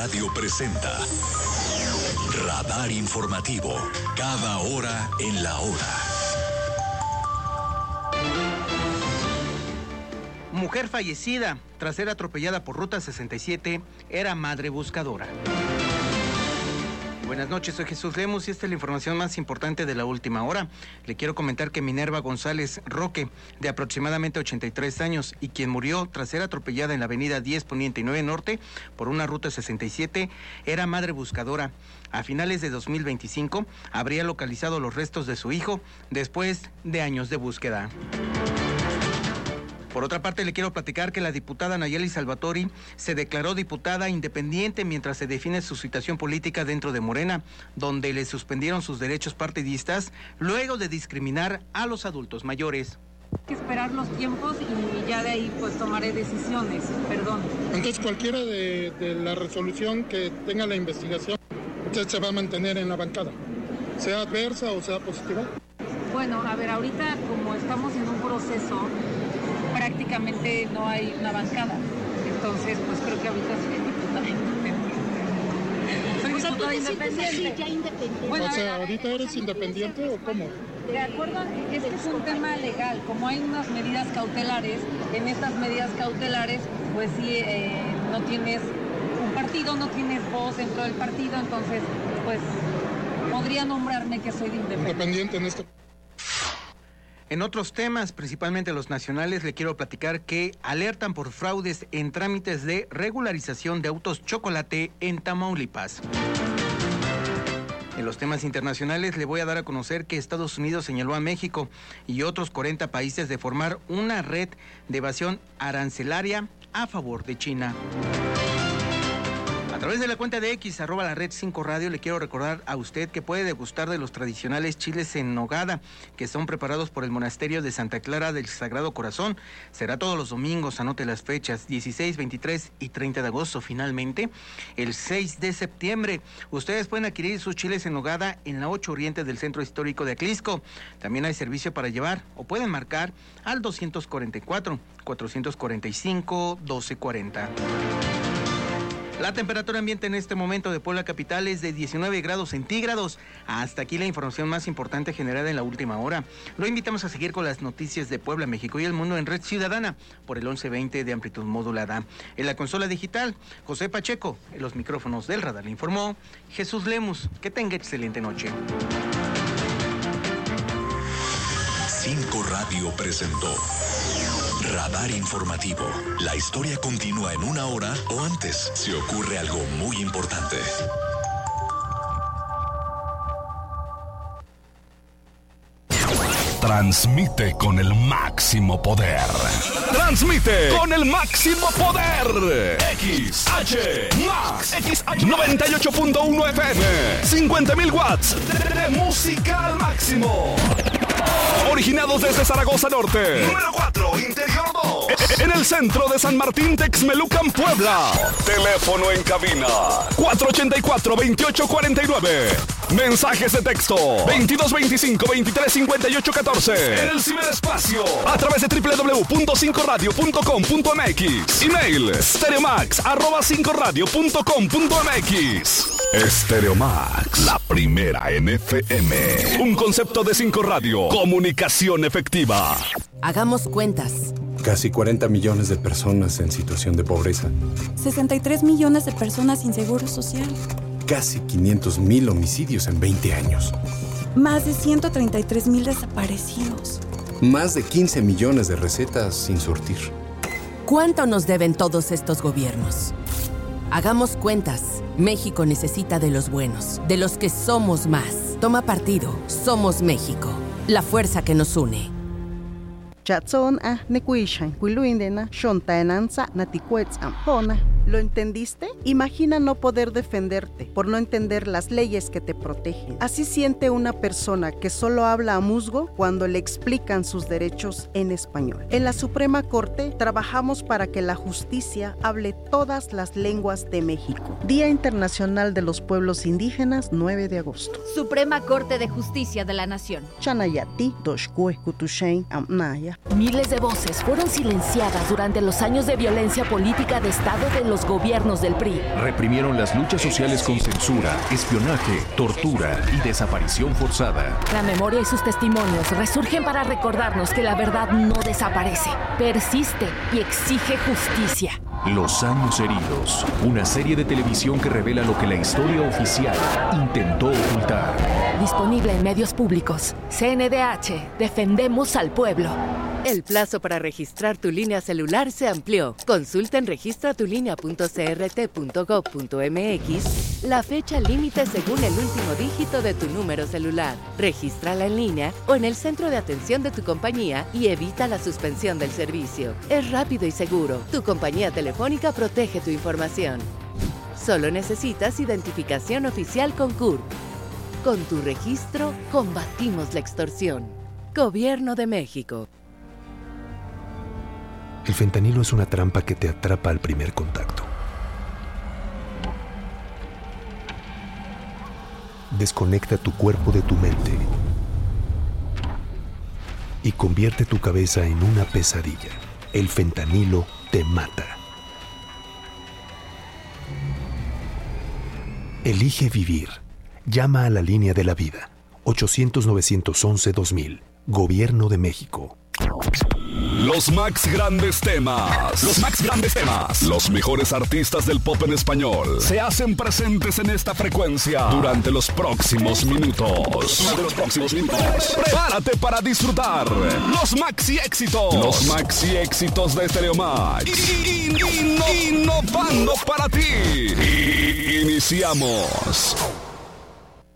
Radio presenta Radar Informativo, cada hora en la hora. Mujer fallecida tras ser atropellada por Ruta 67 era madre buscadora. Buenas noches, soy Jesús Lemus y esta es la información más importante de la última hora. Le quiero comentar que Minerva González Roque, de aproximadamente 83 años y quien murió tras ser atropellada en la avenida 10 Poniente y 9 Norte por una Ruta 67, era madre buscadora. A finales de 2025 habría localizado los restos de su hijo después de años de búsqueda. Por otra parte, le quiero platicar que la diputada Nayeli Salvatori se declaró diputada independiente mientras se define su situación política dentro de Morena, donde le suspendieron sus derechos partidistas luego de discriminar a los adultos mayores. Hay que esperar los tiempos y ya de ahí pues tomaré decisiones, perdón. Entonces cualquiera de la resolución que tenga la investigación, usted se va a mantener en la bancada, sea adversa o sea positiva. Bueno, a ver, ahorita como estamos en un proceso, prácticamente no hay una bancada, entonces pues creo que ahorita soy diputada independiente. Soy diputada independiente. Ya independiente. Bueno, o sea, ¿ahorita eres independiente o cómo? De acuerdo, este es un tema legal, como hay unas medidas cautelares, en estas medidas cautelares pues sí, no tienes un partido, no tienes voz dentro del partido, entonces pues podría nombrarme que soy independiente en esto. En otros temas, principalmente los nacionales, le quiero platicar que alertan por fraudes en trámites de regularización de autos chocolate en Tamaulipas. En los temas internacionales le voy a dar a conocer que Estados Unidos señaló a México y otros 40 países de formar una red de evasión arancelaria a favor de China. A través de la cuenta de X, @lared5radio, le quiero recordar a usted que puede degustar de los tradicionales chiles en nogada, que son preparados por el Monasterio de Santa Clara del Sagrado Corazón. Será todos los domingos, anote las fechas, 16, 23 y 30 de agosto. Finalmente, el 6 de septiembre, ustedes pueden adquirir sus chiles en nogada en la 8 Oriente del Centro Histórico de Aclisco. También hay servicio para llevar o pueden marcar al 244-445-1240. La temperatura ambiente en este momento de Puebla capital es de 19 grados centígrados. Hasta aquí la información más importante generada en la última hora. Lo invitamos a seguir con las noticias de Puebla, México y el mundo en Red Ciudadana por el 1120 de amplitud modulada. En la consola digital, José Pacheco. En los micrófonos del radar le informó Jesús Lemus. Que tenga excelente noche. 5 Radio presentó Radar Informativo. La historia continúa en una hora o antes si ocurre algo muy importante. Transmite con el máximo poder. Transmite con el máximo poder. XH Max. XH 98.1 FM. 50.000 watts de música al máximo. Originados desde Zaragoza Norte. Número 4, Interior 2. En el centro de San Martín, Texmelucan, Puebla. Teléfono en cabina 484-2849. Mensajes de texto 2225-235814. En el ciberespacio a través de www.5radio.com.mx. Email stereomax@5radio.com.mx. Stereomax, la primera en FM. Un concepto de 5 Radio. Comunicación efectiva. Hagamos cuentas. Casi 40 millones de personas en situación de pobreza. 63 millones de personas sin seguro social. Casi 500,000 homicidios en 20 años. Más de 133,000 desaparecidos. Más de 15 millones de recetas sin surtir. ¿Cuánto nos deben todos estos gobiernos? Hagamos cuentas. México necesita de los buenos, de los que somos más. Toma partido. Somos México. La fuerza que nos une. ¿Lo entendiste? Imagina no poder defenderte por no entender las leyes que te protegen. Así siente una persona que solo habla a musgo cuando le explican sus derechos en español. En la Suprema Corte trabajamos para que la justicia hable todas las lenguas de México. Día Internacional de los Pueblos Indígenas, 9 de agosto. Suprema Corte de Justicia de la Nación. Chanayati, Doshkue, Kutushain, Amnaya. Miles de voces fueron silenciadas durante los años de violencia política de Estado de los los gobiernos del PRI. Reprimieron las luchas sociales con censura, espionaje, tortura y desaparición forzada. La memoria y sus testimonios resurgen para recordarnos que la verdad no desaparece, persiste y exige justicia. Los años heridos, una serie de televisión que revela lo que la historia oficial intentó ocultar. Disponible en medios públicos. CNDH, defendemos al pueblo. El plazo para registrar tu línea celular se amplió. Consulta en registratulinea.crt.gov.mx la fecha límite según el último dígito de tu número celular. Regístrala en línea o en el centro de atención de tu compañía y evita la suspensión del servicio. Es rápido y seguro. Tu compañía telefónica protege tu información. Solo necesitas identificación oficial con CURP. Con tu registro, combatimos la extorsión. Gobierno de México. El fentanilo es una trampa que te atrapa al primer contacto. Desconecta tu cuerpo de tu mente y convierte tu cabeza en una pesadilla. El fentanilo te mata. Elige vivir. Llama a la línea de la vida. 800-911-2000. Gobierno de México. Los más grandes temas. Los más grandes temas. Los mejores artistas del pop en español se hacen presentes en esta frecuencia durante los próximos minutos. Prepárate para disfrutar los maxi éxitos. Los maxi éxitos de Stereo Max. Innovando para ti. Iniciamos.